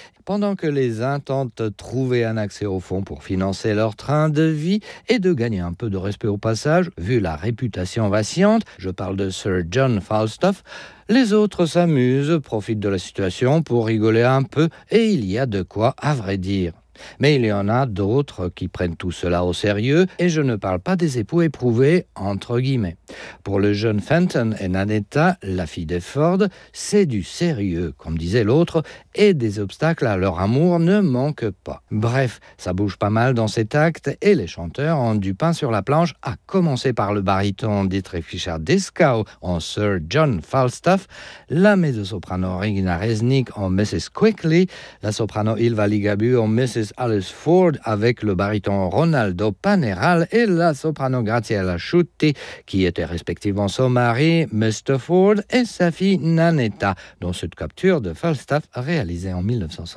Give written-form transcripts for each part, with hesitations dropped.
Pendant que les uns tentent de trouver un accès au fonds pour financer leur train de vie et de gagner un peu de respect au passage, vu la réputation vacillante, je parle de Sir John Falstaff, les autres s'amusent, profitent de la situation pour rigoler un peu, et il y a de quoi, à vrai dire. Mais il y en a d'autres qui prennent tout cela au sérieux, et je ne parle pas des époux éprouvés, entre guillemets. Pour le jeune Fenton et Nanetta, la fille des Ford, c'est du sérieux, comme disait l'autre, et des obstacles à leur amour ne manquent pas. Bref, ça bouge pas mal dans cet acte, et les chanteurs ont du pain sur la planche, à commencer par le baryton Dietrich Fischer-Dieskau en Sir John Falstaff, la mezzo-soprano Regina Resnick en Mrs. Quickly, la soprano Ylva Ligabue en Mrs. Alice Ford avec le baryton Ronaldo Paneral et la soprano Graziella Asciutti qui était respectivement son mari Mr. Ford et sa fille Nanetta dans cette capture de Falstaff réalisée en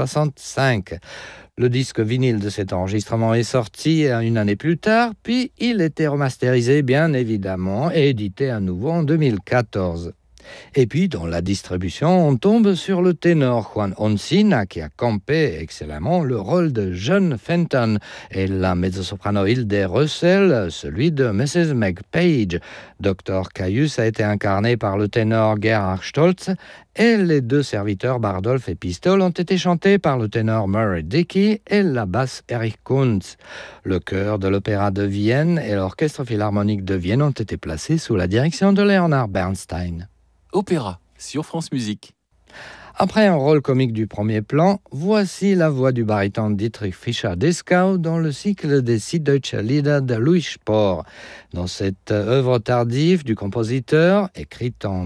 1965. Le disque vinyle de cet enregistrement est sorti une année plus tard, puis il était remasterisé bien évidemment et édité à nouveau en 2014. Et puis, dans la distribution, on tombe sur le ténor Juan Oncina qui a campé excellemment le rôle de jeune Fenton et la mezzo-soprano Hilde Russell, celui de Mrs. Meg Page. Dr. Caius a été incarné par le ténor Gerhard Stolz et les deux serviteurs Bardolph et Pistol ont été chantés par le ténor Murray Dickey et la basse Erich Kunz. Le chœur de l'Opéra de Vienne et l'Orchestre Philharmonique de Vienne ont été placés sous la direction de Leonard Bernstein. Opéra sur France Musique. Après un rôle comique du premier plan, voici la voix du baryton Dietrich Fischer-Dieskau dans le cycle des Süddeutsche Lieder de Louis Spohr. Dans cette œuvre tardive du compositeur, écrite en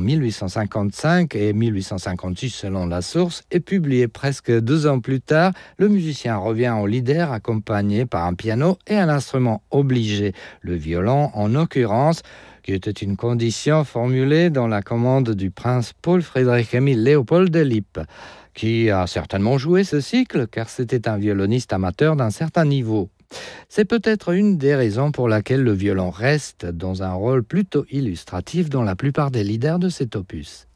1855 et 1856 selon la source, et publiée presque 2 ans plus tard, le musicien revient au Lieder accompagné par un piano et un instrument obligé, le violon en l'occurrence, qui était une condition formulée dans la commande du prince Paul Friedrich Emil Léopold de Lippe, qui a certainement joué ce cycle, car c'était un violoniste amateur d'un certain niveau. C'est peut-être une des raisons pour laquelle le violon reste dans un rôle plutôt illustratif dans la plupart des leaders de cet opus.